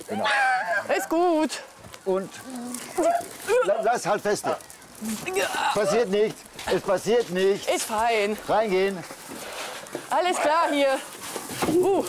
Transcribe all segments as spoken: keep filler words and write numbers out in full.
Genau. Ist gut. Und lass halt fest. Passiert nichts. Es passiert nichts. Ist fein. Reingehen. Alles klar hier. Uh.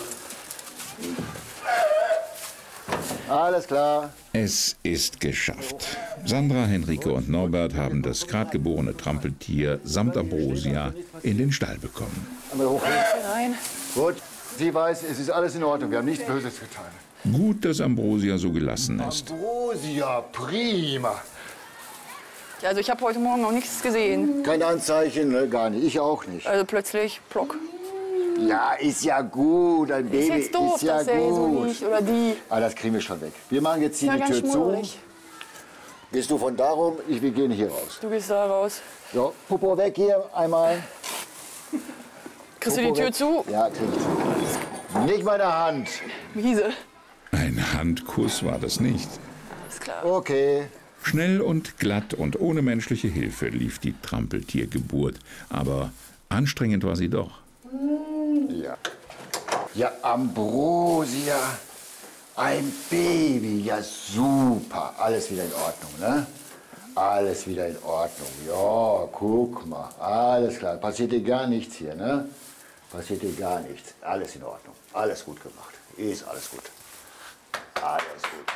Alles klar. Es ist geschafft. Sandra, Henrike und Norbert haben das gerade geborene Trampeltier samt Ambrosia in den Stall bekommen. Einmal hoch. Rein. Gut. Sie weiß, es ist alles in Ordnung. Wir haben nichts Böses getan. Gut, dass Ambrosia so gelassen ist. Ambrosia, prima. Also ich habe heute Morgen noch nichts gesehen. Kein Anzeichen, ne? Gar nicht. Ich auch nicht. Also plötzlich, plock. Ja, ist ja gut. Ein Baby Ist jetzt doof, ist ja dass er so gut. liegt oder die. Ah, das kriegen wir schon weg. Wir machen jetzt hier Ja, die ganz Tür zu. schmuddelig. Gehst du von da rum? Ich, wir gehen hier raus. Du gehst da raus. So, Popo weg hier einmal. Kriegst du die Popo Tür weg. zu? Ja, krieg ich. Nicht meine Hand. Miese. Ein Handkuss war das nicht. Alles klar. Okay. Schnell und glatt und ohne menschliche Hilfe lief die Trampeltiergeburt. Aber anstrengend war sie doch. Ja. Ja, Ambrosia. Ein Baby. Ja, super. Alles wieder in Ordnung, ne? Alles wieder in Ordnung. Ja, guck mal. Alles klar. Passiert dir gar nichts hier, ne? Passiert dir gar nichts. Alles in Ordnung. Alles gut gemacht. Ist alles gut. Alles gut.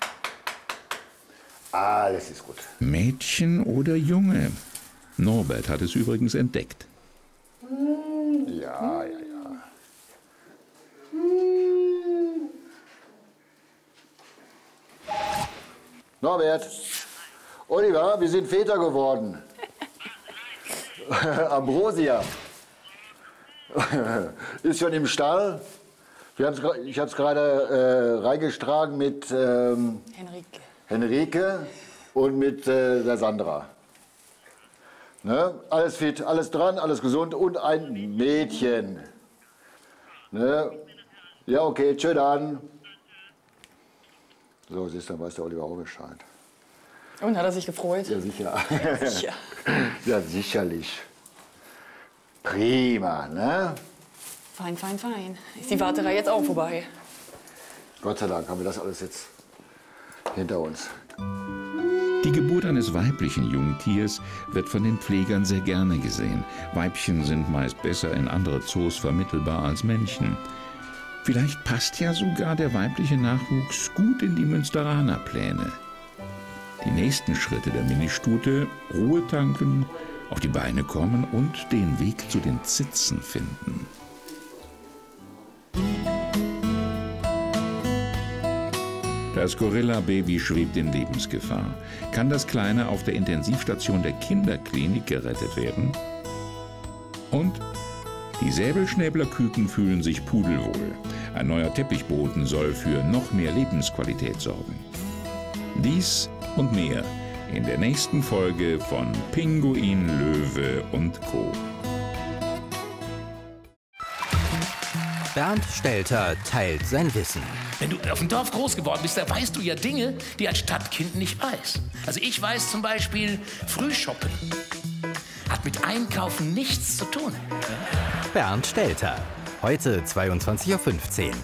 Alles ist gut. Mädchen oder Junge? Norbert hat es übrigens entdeckt. Ja, ja, ja. Norbert, Oliver, wir sind Väter geworden. Ambrosia ist schon im Stall. Wir haben's, ich habe es gerade äh, reingestragen mit ähm, Henrike. Henrike und mit äh, der Sandra. Ne? Alles fit, alles dran, alles gesund und ein Mädchen. Ne? Ja, okay, tschö dann. So, siehst du, dann weiß der Oliver auch Bescheid. Und hat er sich gefreut? Ja, sicher. Sicher. Ja, sicherlich. Prima, ne? Fein, fein, fein. Ist die Warterei jetzt auch vorbei? Gott sei Dank haben wir das alles jetzt hinter uns. Die Geburt eines weiblichen Jungtiers wird von den Pflegern sehr gerne gesehen. Weibchen sind meist besser in andere Zoos vermittelbar als Männchen. Vielleicht passt ja sogar der weibliche Nachwuchs gut in die Münsteraner Pläne. Die nächsten Schritte der Ministute: Ruhe tanken, auf die Beine kommen und den Weg zu den Zitzen finden. Das Gorilla-Baby schwebt in Lebensgefahr. Kann das Kleine auf der Intensivstation der Kinderklinik gerettet werden? Und die Säbelschnäblerküken fühlen sich pudelwohl. Ein neuer Teppichboden soll für noch mehr Lebensqualität sorgen. Dies und mehr in der nächsten Folge von Pinguin, Löwe und Co. Bernd Stelter teilt sein Wissen. Wenn du auf dem Dorf groß geworden bist, da weißt du ja Dinge, die ein Stadtkind nicht weiß. Also ich weiß zum Beispiel, Frühshoppen hat mit Einkaufen nichts zu tun. Bernd Stelter. Heute zweiundzwanzig Uhr fünfzehn.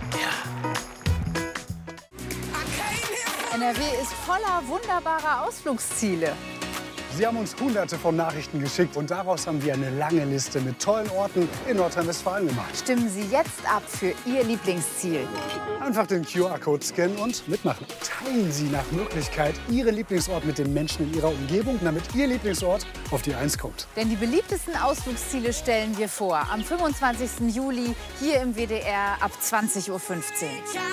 N R W ist voller wunderbarer Ausflugsziele. Sie haben uns hunderte von Nachrichten geschickt und daraus haben wir eine lange Liste mit tollen Orten in Nordrhein-Westfalen gemacht. Stimmen Sie jetzt ab für Ihr Lieblingsziel. Einfach den Q R-Code scannen und mitmachen. Teilen Sie nach Möglichkeit Ihren Lieblingsort mit den Menschen in Ihrer Umgebung, damit Ihr Lieblingsort auf die Eins kommt. Denn die beliebtesten Ausflugsziele stellen wir vor. Am fünfundzwanzigsten Juli hier im W D R ab zwanzig Uhr fünfzehn.